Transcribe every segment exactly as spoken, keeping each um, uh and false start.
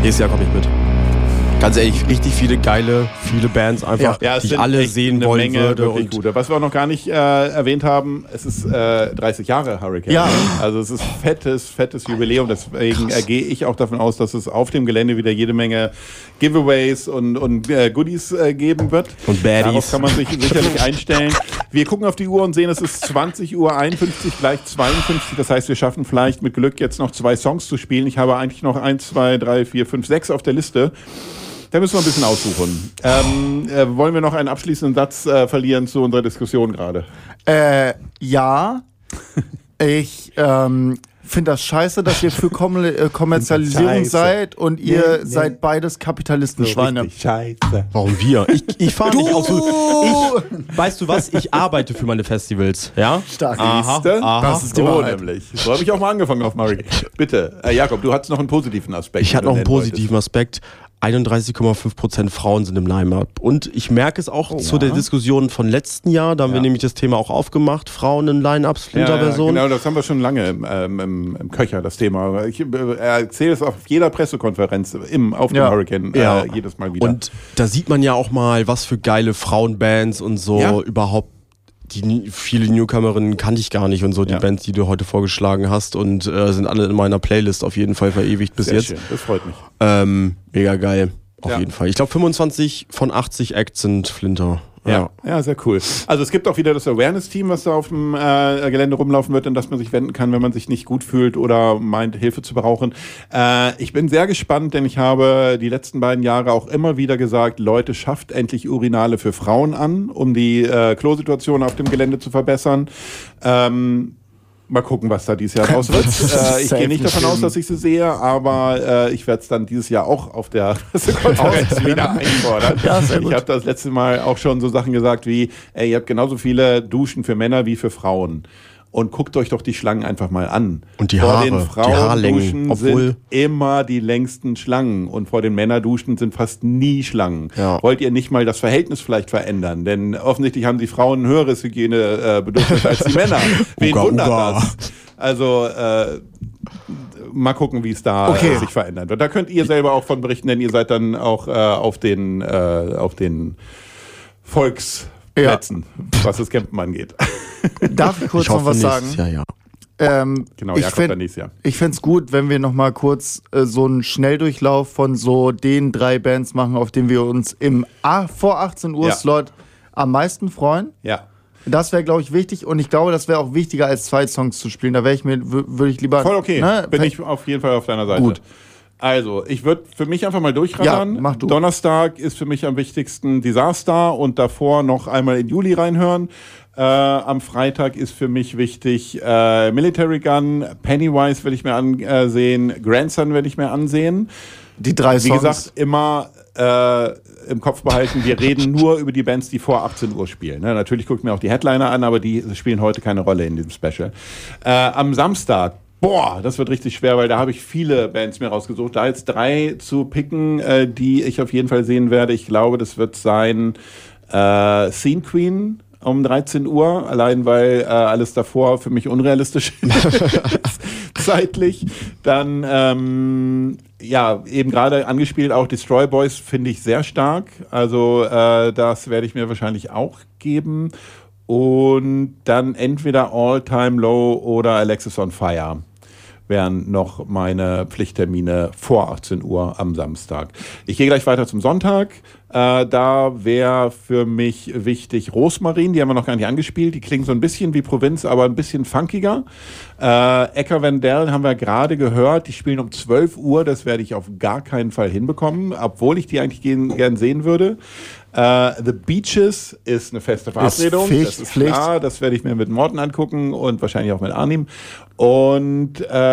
Nächstes Jahr komme ich mit. Ganz ehrlich, richtig viele geile, viele Bands einfach, ja, die ich alle sehen wollen Menge würde. Und gute. Was wir auch noch gar nicht äh, erwähnt haben, es ist äh, dreißig Jahre Hurricane. Ja. Also es ist fettes, fettes Jubiläum. Deswegen äh, gehe ich auch davon aus, dass es auf dem Gelände wieder jede Menge Giveaways und, und äh, Goodies äh, geben wird. Und Baddies. Darauf kann man sich sicherlich einstellen. Wir gucken auf die Uhr und sehen, es ist zwanzig Uhr einundfünfzig, gleich zweiundfünfzig. Das heißt, wir schaffen vielleicht mit Glück jetzt noch zwei Songs zu spielen. Ich habe eigentlich noch eins, zwei, drei, vier, fünf, sechs auf der Liste. Da müssen wir ein bisschen aussuchen. Ähm, äh, wollen wir noch einen abschließenden Satz äh, verlieren zu unserer Diskussion gerade? Äh, ja. Ich ähm, finde das scheiße, dass ihr für Kom äh, Kommerzialisierung seid und ihr nee, nee. seid beides Kapitalistenschweine. So scheiße. Warum wir? Ich, ich fahre nicht auf so. Ich, weißt du was? Ich arbeite für meine Festivals. Ja? Stark. Aha, aha. Das ist die so Wahrheit. nämlich. So habe ich auch mal angefangen auf Murray. Bitte, äh, Jakob, du hattest noch einen positiven Aspekt. Ich hatte noch einen positiven wolltest. Aspekt. einunddreißig Komma fünf Prozent Frauen sind im Line-Up. Und ich merke es auch oh, zu ja. der Diskussion von letzten Jahr, da haben ja. wir nämlich das Thema auch aufgemacht, Frauen in Line-Ups, Flinterversion. Ja, ja, genau, das haben wir schon lange im, ähm, im, im Köcher, das Thema. Ich äh, erzähle es auf jeder Pressekonferenz, im, auf dem ja. Hurricane, äh, ja. jedes Mal wieder. Und da sieht man ja auch mal, was für geile Frauenbands und so ja. überhaupt. Die viele Newcomerinnen kannte ich gar nicht und so, die ja. Bands, die du heute vorgeschlagen hast und äh, sind alle in meiner Playlist auf jeden Fall verewigt bis Sehr jetzt. Schön. Das freut mich. Ähm, mega geil, auf ja. jeden Fall. Ich glaube fünfundzwanzig von achtzig Acts sind Flinter. Ja. ja, sehr cool. Also es gibt auch wieder das Awareness-Team, was da auf dem äh, Gelände rumlaufen wird, an das man sich wenden kann, wenn man sich nicht gut fühlt oder meint, Hilfe zu brauchen. Äh, ich bin sehr gespannt, denn ich habe die letzten beiden Jahre auch immer wieder gesagt, Leute, schafft endlich Urinale für Frauen an, um die äh, Klosituation auf dem Gelände zu verbessern. Ähm, Mal gucken, was da dieses Jahr raus wird. Äh, ich gehe nicht davon aus, dass ich sie sehe, aber äh, ich werde es dann dieses Jahr auch auf der Pressekonferenz wieder einfordern. Ja, sehr gut. Ich habe das letzte Mal auch schon so Sachen gesagt wie, ey, ihr habt genauso viele Duschen für Männer wie für Frauen. Und guckt euch doch die Schlangen einfach mal an. Und die vor Haare, den Frauenduschen obwohl sind immer die längsten Schlangen. Und vor den Männerduschen sind fast nie Schlangen. Ja. Wollt ihr nicht mal das Verhältnis vielleicht verändern? Denn offensichtlich haben die Frauen ein höheres Hygienebedürfnis als die Männer. Wen Uga, wundert Uga. das? Also, äh, mal gucken, wie es da okay. äh, sich verändert wird. Da könnt ihr selber auch von berichten, denn ihr seid dann auch äh, auf den, äh, auf den Volksplätzen, ja. was das Campen angeht. Darf ich kurz ich hoffe, noch was sagen? Jahr, ja. Ähm, genau, ich Jakob dann nächstes Jahr. Ich fände es gut, wenn wir noch mal kurz äh, so einen Schnelldurchlauf von so den drei Bands machen, auf denen wir uns im A- vor achtzehn Uhr Slot ja. am meisten freuen. Ja. Das wäre, glaube ich, wichtig und ich glaube, das wäre auch wichtiger, als zwei Songs zu spielen. Da wäre ich mir, würde ich lieber... Voll okay, ne, bin ich auf jeden Fall auf deiner Seite. Gut. Also, ich würde für mich einfach mal durchrattern. Ja, mach du. Donnerstag ist für mich am wichtigsten Disaster und davor noch einmal in Juli reinhören. Äh, am Freitag ist für mich wichtig äh, Military Gun, Pennywise will ich mir ansehen, Grandson will ich mir ansehen. Die drei Songs. Wie gesagt, immer äh, im Kopf behalten, wir reden nur über die Bands, die vor achtzehn Uhr spielen. Ne? Natürlich guckt mir auch die Headliner an, aber die spielen heute keine Rolle in diesem Special. Äh, am Samstag, boah, das wird richtig schwer, weil da habe ich viele Bands mir rausgesucht. Da jetzt drei zu picken, äh, die ich auf jeden Fall sehen werde. Ich glaube, das wird sein äh, Scene Queen um dreizehn Uhr, allein weil äh, alles davor für mich unrealistisch ist, zeitlich. Dann, ähm, ja, eben gerade angespielt, auch Destroy Boys finde ich sehr stark. Also äh, das werde ich mir wahrscheinlich auch geben. Und dann entweder All Time Low oder Alexis on Fire wären noch meine Pflichttermine vor achtzehn Uhr am Samstag. Ich gehe gleich weiter zum Sonntag. Äh, da wäre für mich wichtig Rosmarin, die haben wir noch gar nicht angespielt. Die klingen so ein bisschen wie Provinz, aber ein bisschen funkiger. Äh, Ecker Vandal haben wir gerade gehört, die spielen um zwölf Uhr. Das werde ich auf gar keinen Fall hinbekommen, obwohl ich die eigentlich gern, gern sehen würde. Uh, The Beaches ist eine feste Verabredung, ist Pflicht, das ist Pflicht. klar, das werde ich mir mit Morten angucken und wahrscheinlich auch mit Arnim. Und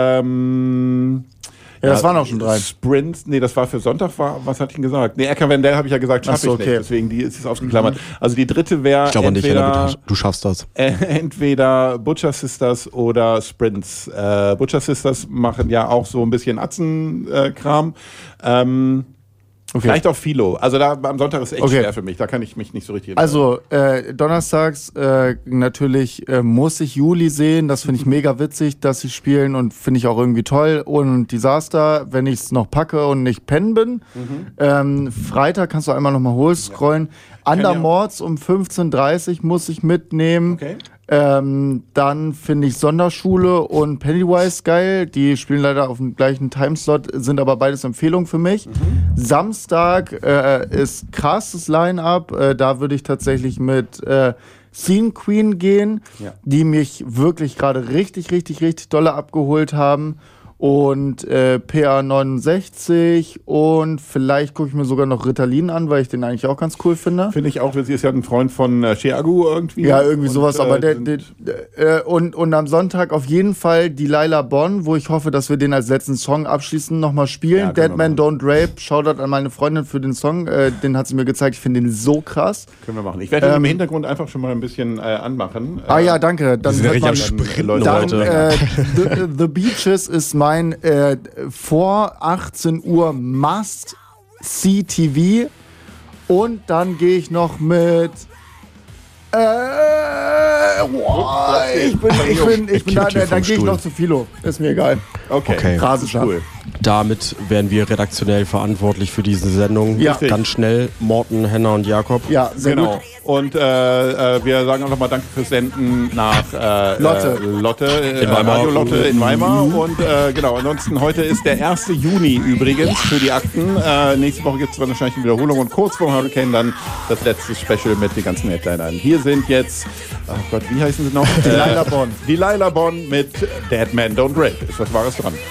ähm, ja, das ja, waren auch schon drei. Sprints, nee, das war für Sonntag, war, was hatte ich denn gesagt? Nee, Ecker Vandal habe ich ja gesagt, schaffe so, ich okay. nicht, deswegen die ist es ausgeklammert. Mhm. Also die dritte wäre Ich glaube nicht, entweder, du schaffst das. Äh, entweder Butcher Sisters oder Sprints. Äh, Butcher Sisters machen ja auch so ein bisschen Atzen-Kram. Ähm, Okay. Vielleicht auch Philo. Also da am Sonntag ist echt okay. schwer für mich. Da kann ich mich nicht so richtig... Also äh, donnerstags äh, natürlich äh, muss ich Juli sehen. Das finde ich mega witzig, dass sie spielen und finde ich auch irgendwie toll. Und Disaster, wenn ich es noch packe und nicht pennen bin. Mhm. Ähm, Freitag kannst du einmal nochmal hochscrollen. Ja. Andermords um fünfzehn Uhr dreißig muss ich mitnehmen. Okay. Ähm, dann finde ich Sonderschule und Pennywise geil. Die spielen leider auf dem gleichen Timeslot, sind aber beides Empfehlungen für mich. Mhm. Samstag äh, ist krasses Line-Up. Äh, da würde ich tatsächlich mit äh, Scene Queen gehen, ja. die mich wirklich gerade richtig, richtig, richtig dolle abgeholt haben. Und äh, P A neunundsechzig und vielleicht gucke ich mir sogar noch Ritalin an, weil ich den eigentlich auch ganz cool finde. Finde ich auch, sie ist ja ein Freund von äh, Sheagu irgendwie. Ja, irgendwie und, sowas, äh, aber der, der, der, äh, und, und am Sonntag auf jeden Fall Delilah Bonn, wo ich hoffe, dass wir den als letzten Song abschließend nochmal spielen. Ja, Dead Man Don't Rape, Shoutout an meine Freundin für den Song, äh, den hat sie mir gezeigt, ich finde den so krass. Können wir machen. Ich werde ähm, im Hintergrund einfach schon mal ein bisschen äh, anmachen. Ah ja, danke. Dann hört man, Sprinten, dann, äh, the, the Beaches ist mein äh, vor achtzehn Uhr Must-See-T V und dann gehe ich noch mit äh, boah, ich bin, ich bin, ich bin da, dann gehe ich noch zu Philo. Ist mir egal. Okay, okay. Cool. Damit wären wir redaktionell verantwortlich für diese Sendung. Ja. Ganz schnell, Morten, Henna und Jakob. Ja, sehr genau. gut. Und äh, wir sagen auch nochmal Danke fürs Senden nach äh, Lotte. Äh, Lotte, äh, in Weimar. Radio Lotte in Weimar. Und äh, genau, ansonsten heute ist der erste Juni übrigens für die Akten. Äh, nächste Woche gibt es wahrscheinlich eine Wiederholung und kurz vor Hurricane dann das letzte Special mit den ganzen Headlinern. Hier sind jetzt, oh Gott, wie heißen sie noch? Delilah Bonn. Delilah Bonn mit Dead Man Don't Rape. Ist was Wahres dran.